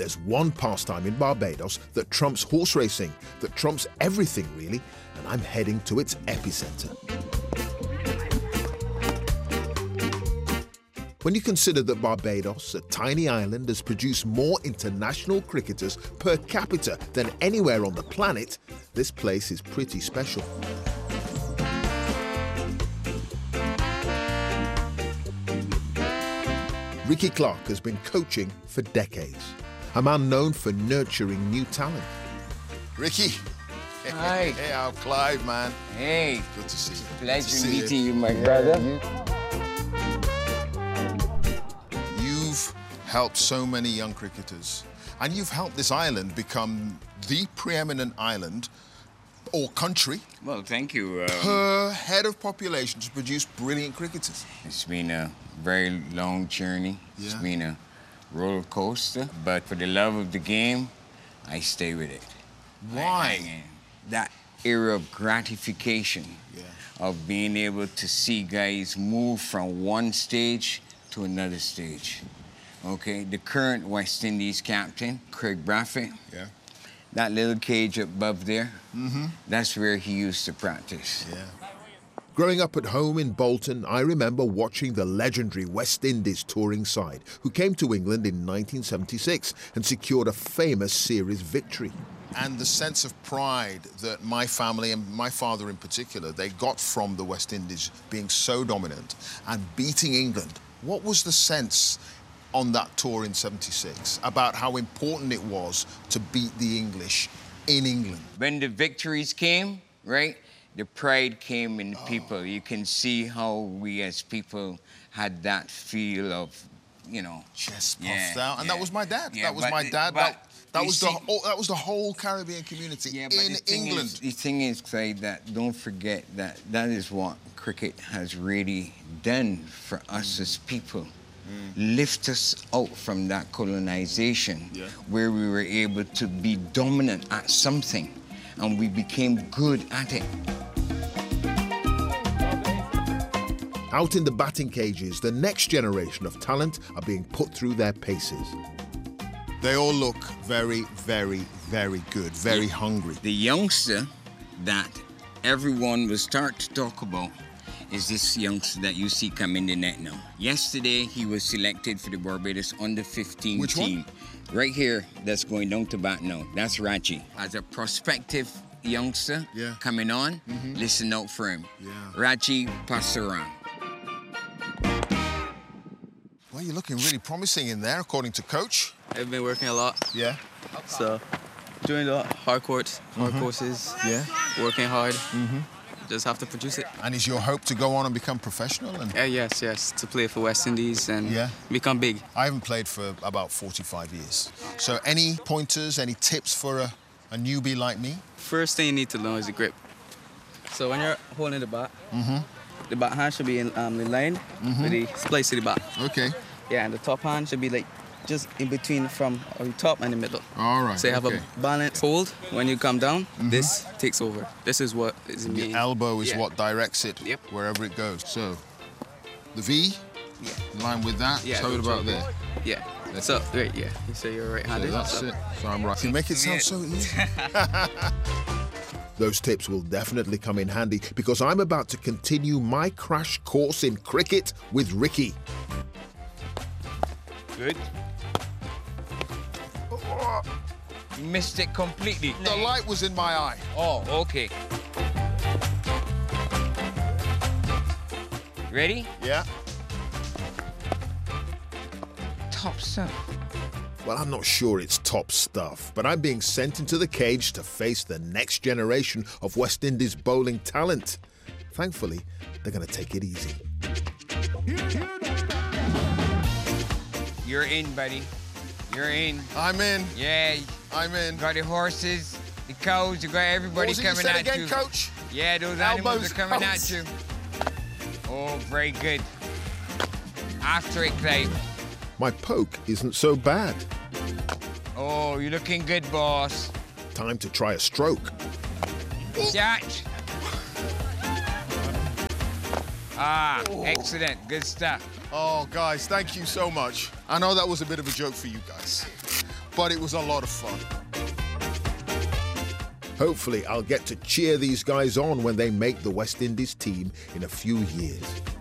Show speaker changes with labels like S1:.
S1: There's one pastime in Barbados that trumps horse racing, that trumps everything really, and I'm heading to its epicenter. When you consider that Barbados, a tiny island, has produced more international cricketers per capita than anywhere on the planet, this place is pretty special. Ricky Clark has been coaching for decades, a man known for nurturing new talent.
S2: Ricky.
S3: Hi.
S2: Hey, I'm Clive, man.
S3: Hey.
S2: Good to see you.
S3: Pleasure meeting you, my brother.
S2: You've helped so many young cricketers, and you've helped this island become the preeminent island or country
S3: Well, thank you.
S2: per head of population to produce brilliant cricketers.
S3: It's been a very long journey. It's
S2: Yeah.
S3: been a roller coaster, but for the love of the game, I stay with it.
S2: Why?
S3: That era of gratification, of being able to see guys move from one stage to another stage. Okay, the current West Indies captain, Craig Brathwaite, that little cage above there, that's where he used to practice.
S1: Growing up at home in Bolton, I remember watching the legendary West Indies touring side, who came to England in 1976 and secured a famous series victory.
S2: And the sense of pride that my family and my father in particular, they got from the West Indies being so dominant and beating England. What was the sense on that tour in '76 about how important it was to beat the English in England?
S3: When the victories came, right, the pride came in people. You can see how we as people had that feel of, you know,
S2: chest puffed out. And that was my dad.
S3: Yeah,
S2: that was my dad. That was the whole Caribbean community in England.
S3: The thing is, Clyde, that don't forget that that is what cricket has really done for us as people. Lift us out from that colonization where we were able to be dominant at something and we became good at it.
S1: Out in the batting cages, the next generation of talent are being put through their paces.
S2: They all look very, very, very good, very hungry.
S3: The youngster that everyone will start to talk about is this youngster that you see come in the net now. Yesterday, he was selected for the Barbados under-15
S2: Which
S3: team.
S2: one?
S3: Right here, that's going down to bat now. That's Raji. As a prospective youngster coming on, listen out for him. Raji Pasaran.
S2: Well, you're looking really promising in there, according to coach.
S4: I've been working a lot.
S2: Yeah.
S4: So, doing the hard courses, working hard. Just have to produce it.
S2: And is your hope to go on and become professional? And
S4: yes, to play for West Indies and become big.
S2: I haven't played for about 45 years. So any pointers, any tips for a newbie like me?
S4: First thing you need to learn is the grip. So when you're holding the bat, the back hand should be in the line with the splice to the bat.
S2: Okay.
S4: Yeah, and the top hand should be like just in between from the top and the middle.
S2: All right.
S4: So you have a balanced hold. When you come down, this takes over. This is what is
S2: the
S4: main.
S2: elbow is what directs it wherever it goes. So the V, in line with that.
S4: Yeah,
S2: so about there.
S4: Yeah. So great. Yeah. You say you're right-handed.
S2: So that's it. So I'm right. You make it sound so easy.
S1: Those tips will definitely come in handy because I'm about to continue my crash course in cricket with Ricky.
S3: Good. You missed it completely.
S2: The light was in my eye.
S3: Oh, okay. Ready?
S2: Yeah.
S3: Top stuff.
S1: Well, I'm not sure it's top stuff, but I'm being sent into the cage to face the next generation of West Indies bowling talent. Thankfully, they're going to take it easy.
S3: You're in, buddy. You're in.
S2: I'm in.
S3: Yeah.
S2: I'm in.
S3: You got the horses, the cows, you got everybody coming at
S2: again,
S3: you.
S2: Coach?
S3: Yeah, those animals are coming at you. Oh, very good. After it, Clive.
S1: My poke isn't so bad.
S3: Oh, you're looking good, boss.
S1: Time to try a stroke.
S3: Catch. Excellent. Good stuff.
S2: Oh, guys, thank you so much. I know that was a bit of a joke for you guys. but it was a lot of fun.
S1: Hopefully, I'll get to cheer these guys on when they make the West Indies team in a few years.